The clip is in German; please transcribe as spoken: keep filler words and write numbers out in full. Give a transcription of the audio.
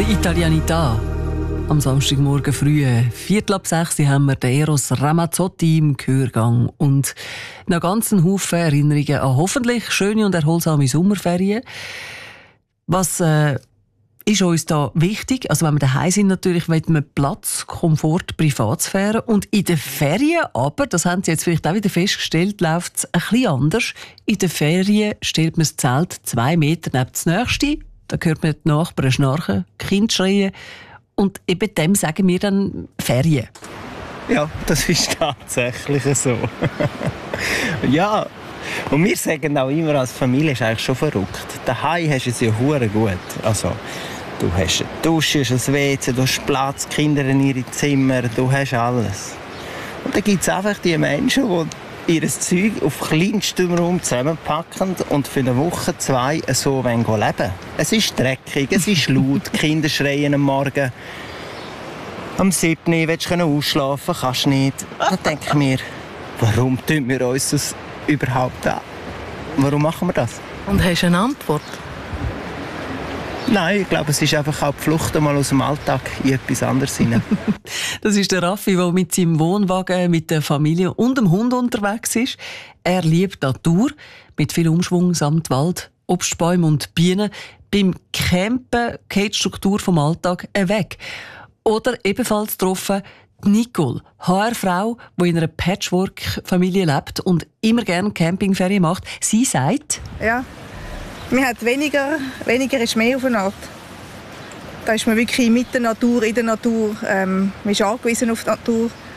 Italianità. Am Samstagmorgen früh, Viertel ab sechs, haben wir den Eros Ramazzotti im Gehörgang. Und noch ganz einen Haufen Erinnerungen an hoffentlich schöne und erholsame Sommerferien. Was äh, ist uns da wichtig? Also wenn wir daheim sind, natürlich wollen wir Platz, Komfort, Privatsphäre. Und in den Ferien aber, das haben Sie jetzt vielleicht auch wieder festgestellt, läuft es ein bisschen anders. In den Ferien stellt man das Zelt zwei Meter neben das Nächste. Da hört man die Nachbarn schnarchen, die Kinder schreien. Und eben dem sagen wir dann Ferien. Ja, das ist tatsächlich so. Ja, und wir sagen auch immer, als Familie ist eigentlich schon verrückt. Daheim hast du es ja hure gut. Also, du hast eine Dusche, ein W C, du hast Platz, die Kinder in ihre Zimmer, du hast alles. Und dann gibt es einfach die Menschen, die ihr Zeug auf kleinstem Raum zusammenpacken und für eine Woche, zwei so leben wollen. Es ist dreckig, es ist laut, die Kinder schreien am Morgen. Am siebten willst du ausschlafen, kannst nicht. Dann denke ich mir, warum tun wir uns das überhaupt an? Warum machen wir das? Und hast du eine Antwort? Nein, ich glaube, es ist einfach auch die Flucht einmal aus dem Alltag in etwas anderes hinein. Das ist der Raffi, der mit seinem Wohnwagen, mit der Familie und dem Hund unterwegs ist. Er liebt die Natur, mit viel Umschwung samt Wald, Obstbäume und Bienen. Beim Campen geht die Struktur vom Alltag weg. Oder ebenfalls getroffen Nicole, H R-Frau, die in einer Patchwork-Familie lebt und immer gerne Campingferien macht. Sie sagt: Ja, man hat weniger, weniger ist mehr auf eine Art. Da ist man wirklich mit der Natur, in der Natur. Ähm, man ist angewiesen auf die Natur.